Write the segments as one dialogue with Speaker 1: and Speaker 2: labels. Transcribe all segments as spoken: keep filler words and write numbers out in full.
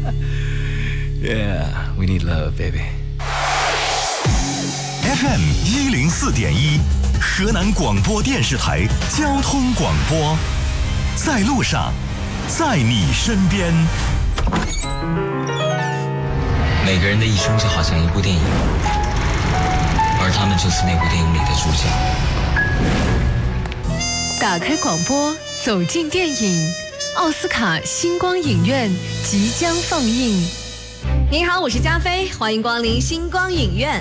Speaker 1: Yeah, we need love, baby.
Speaker 2: F M 一零四点一，河南广播电视台交通广播，在路上，在你身边。
Speaker 3: 每个人的一生就好像一部电影，而他们就是那部电影里的主角。
Speaker 4: 打开广播，走进电影，奥斯卡星光影院即将放映。
Speaker 5: 您好，我是加菲，欢迎光临星光影院。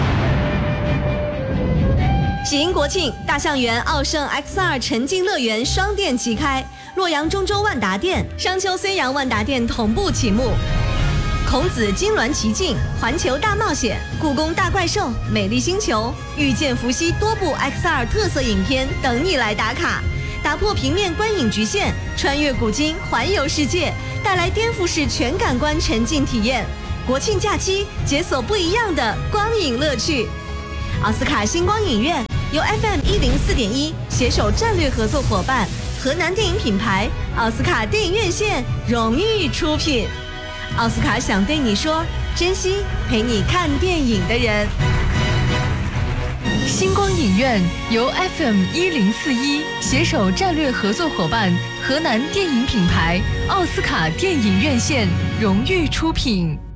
Speaker 5: 喜迎国庆，大象园奥盛 X 二 沉浸乐园双店齐开，洛阳中州万达店、商丘睢阳万达店同步启幕。孔子金銮奇境、环球大冒险、故宫大怪兽、美丽星球、遇见伏羲多部 X 二 特色影片等你来打卡，打破平面观影局限，穿越古今，环游世界，带来颠覆式全感官沉浸体验。国庆假期解锁不一样的光影乐趣。奥斯卡星光影院由 F M 一零四点一携手战略合作伙伴河南电影品牌奥斯卡电影院线荣誉出品。奥斯卡想对你说，珍惜陪你看电影的人。
Speaker 4: 星光影院由 F M 一零四一携手战略合作伙伴河南电影品牌奥斯卡电影院线荣誉出品。